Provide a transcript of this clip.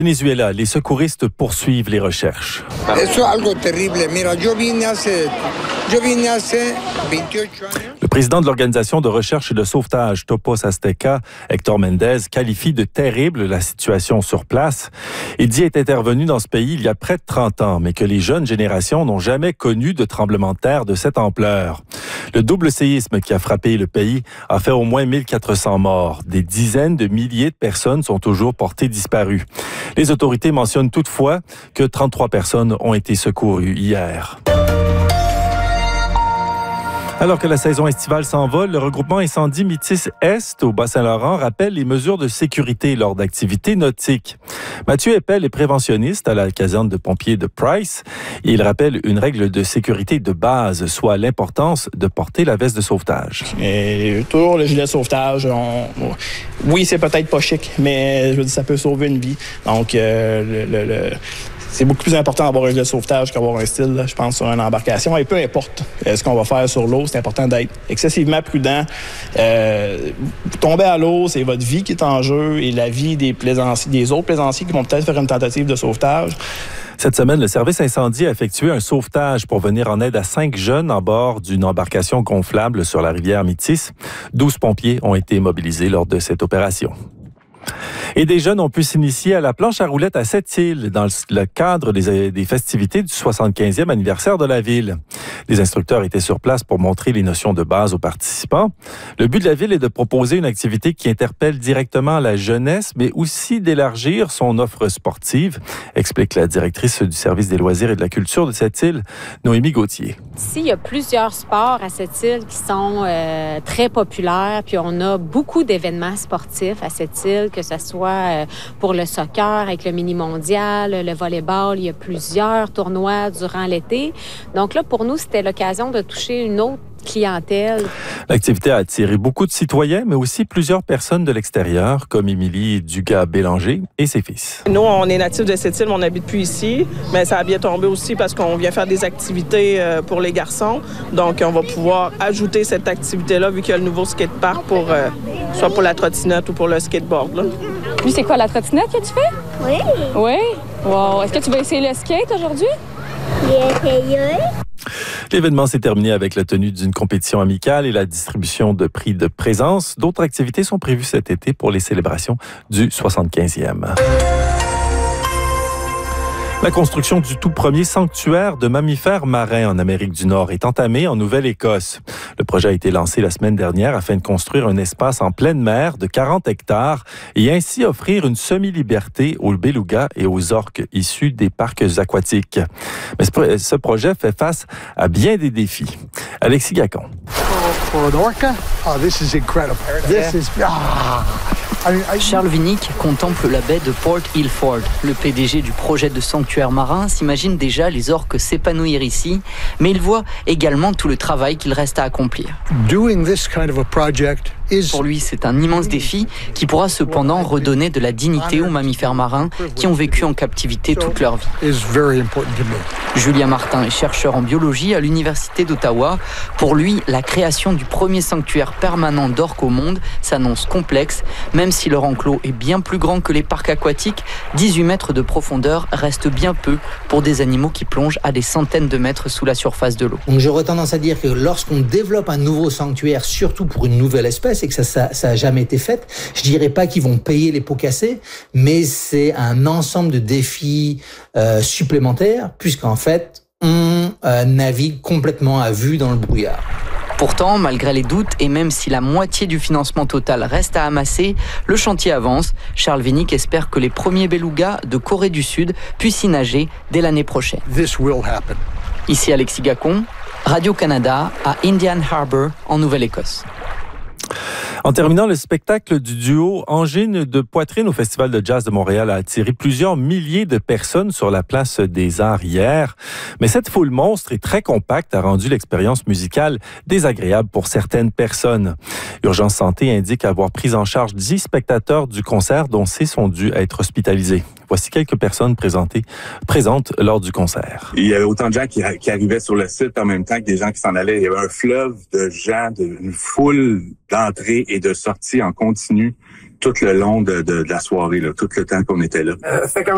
Venezuela, les secouristes poursuivent les recherches. Le président de l'Organisation de recherche et de sauvetage Topos Azteca, Héctor Mendez, qualifie de terrible la situation sur place. Il dit être intervenu dans ce pays il y a près de 30 ans, mais que les jeunes générations n'ont jamais connu de tremblement de terre de cette ampleur. Le double séisme qui a frappé le pays a fait au moins 1400 morts. Des dizaines de milliers de personnes sont toujours portées disparues. Les autorités mentionnent toutefois que 33 personnes ont été secourues hier. Alors que la saison estivale s'envole, le regroupement Incendie Métis Est au Bas-Saint-Laurent rappelle les mesures de sécurité lors d'activités nautiques. Mathieu Eppel est préventionniste à la caserne de pompiers de Price. Il rappelle une règle de sécurité de base, soit l'importance de porter la veste de sauvetage. Et toujours le gilet de sauvetage. Oui, c'est peut-être pas chic, mais je veux dire, ça peut sauver une vie. Donc, c'est beaucoup plus important d'avoir un gilet de sauvetage qu'avoir un style, là, je pense, sur une embarcation. Et peu importe ce qu'on va faire sur l'eau, c'est important d'être excessivement prudent. Tomber à l'eau, c'est votre vie qui est en jeu et la vie des autres plaisanciers qui vont peut-être faire une tentative de sauvetage. Cette semaine, le service incendie a effectué un sauvetage pour venir en aide à 5 jeunes en bord d'une embarcation gonflable sur la rivière Métis. 12 pompiers ont été mobilisés lors de cette opération. Et des jeunes ont pu s'initier à la planche à roulettes à Sept-Îles dans le cadre des festivités du 75e anniversaire de la ville. Les instructeurs étaient sur place pour montrer les notions de base aux participants. Le but de la ville est de proposer une activité qui interpelle directement la jeunesse, mais aussi d'élargir son offre sportive, explique la directrice du service des loisirs et de la culture de Sept-Îles, Noémie Gauthier. Ici, il y a plusieurs sports à Sept-Îles qui sont très populaires, puis on a beaucoup d'événements sportifs à Sept-Îles, que ce soit pour le soccer avec le mini-mondial, le volleyball, il y a plusieurs tournois durant l'été. Donc là, pour nous, c'était l'occasion de toucher une autre clientèle. L'activité a attiré beaucoup de citoyens, mais aussi plusieurs personnes de l'extérieur, comme Émilie Dugas-Bélanger et ses fils. Nous, on est natifs de Sept-Îles, on n'habite plus ici, mais ça a bien tombé aussi parce qu'on vient faire des activités pour les garçons. Donc, on va pouvoir ajouter cette activité-là, vu qu'il y a le nouveau skatepark soit pour la trottinette ou pour le skateboard. Là. Lui, c'est quoi, la trottinette que tu fais? Oui. Oui? Wow. Est-ce que tu vas essayer le skate aujourd'hui? J'ai essayé. L'événement s'est terminé avec la tenue d'une compétition amicale et la distribution de prix de présence. D'autres activités sont prévues cet été pour les célébrations du 75e. La construction du tout premier sanctuaire de mammifères marins en Amérique du Nord est entamée en Nouvelle-Écosse. Le projet a été lancé la semaine dernière afin de construire un espace en pleine mer de 40 hectares et ainsi offrir une semi-liberté aux belugas et aux orques issus des parcs aquatiques. Mais ce projet fait face à bien des défis. Alexis Gacon. For an orca, this is incredible. This is Charles Winnick contemple la baie de Port Ilford. Le PDG du projet de sanctuaire marin s'imagine déjà les orques s'épanouir ici, mais il voit également tout le travail qu'il reste à accomplir. Doing this kind of a project Pour lui, c'est un immense défi qui pourra cependant redonner de la dignité aux mammifères marins qui ont vécu en captivité toute leur vie. Julien Martin est chercheur en biologie à l'Université d'Ottawa. Pour lui, la création du premier sanctuaire permanent d'orques au monde s'annonce complexe. Même si leur enclos est bien plus grand que les parcs aquatiques, 18 mètres de profondeur reste bien peu pour des animaux qui plongent à des centaines de mètres sous la surface de l'eau. Donc j'aurais tendance à dire que lorsqu'on développe un nouveau sanctuaire, surtout pour une nouvelle espèce, et que ça a jamais été fait, je dirais pas qu'ils vont payer les pots cassés, mais c'est un ensemble de défis supplémentaires, puisqu'en fait, on navigue complètement à vue dans le brouillard. Pourtant, malgré les doutes et même si la moitié du financement total reste à amasser, le chantier avance. Charles Winnick espère que les premiers belugas de Corée du Sud puissent y nager dès l'année prochaine. Ici Alexis Gacon, Radio-Canada à Indian Harbour, en Nouvelle-Écosse. En terminant, le spectacle du duo Angine de Poitrine au Festival de jazz de Montréal a attiré plusieurs milliers de personnes sur la place des Arts hier. Mais cette foule monstre et très compacte a rendu l'expérience musicale désagréable pour certaines personnes. Urgence Santé indique avoir pris en charge 10 spectateurs du concert dont 6 ont dû être hospitalisés. Voici quelques personnes présentes lors du concert. Il y avait autant de gens qui arrivaient sur le site en même temps que des gens qui s'en allaient. Il y avait un fleuve de gens, une foule d'entrées et de sorties en continu tout le long de la soirée, là, tout le temps qu'on était là.